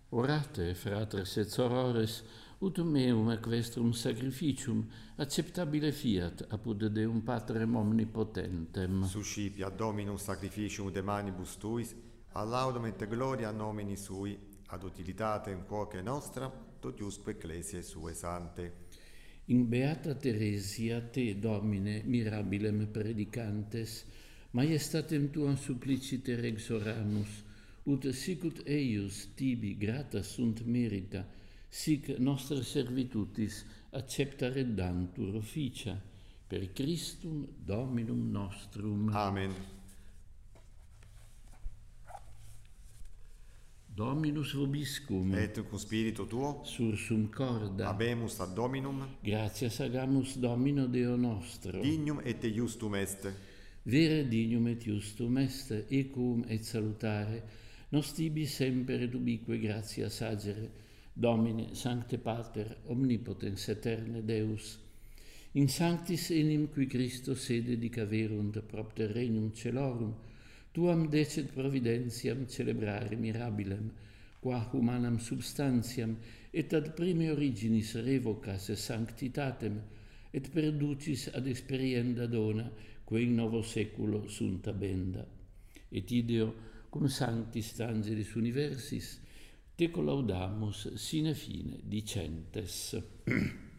Orate, fratres et sorores, ut meum equestrum sacrificium acceptabile fiat apud Deum Patrem omnipotentem. Suscipia Dominum sacrificium de manibus tuis, a laudum et gloria nomini sui, ad utilitatem quoque nostra, tot iusque ecclesiae sue sante. In beata Theresia te, Domine, mirabilem predicantes, maiestatem tuam suppliciter exoramus, ut sicut eius tibi grata sunt merita, sic nostra servitutis accepta reddantur officia, per Christum Dominum nostrum. Amen. Dominus vobiscum, Et cum spiritu tuo, sursum corda, habemus ad Dominum, gratias agamus Domino Deo nostro, dignum et iustum est. vere dignum et justum est, equum et salutare, nos tibi semper et ubique gratias agere, Domine, Sancte Pater, omnipotens aeterne Deus, in sanctis enim qui Christo sede dicaverunt propter regnum celorum, tuam decet providentiam celebrare mirabilem, qua humanam substantiam et ad prime originis revocas sanctitatem, et perducis ad experienda dona, quae in novo seculo sunt abenda. Et ideo, cum sanctis angelis universis, te collaudamus sine fine dicentes.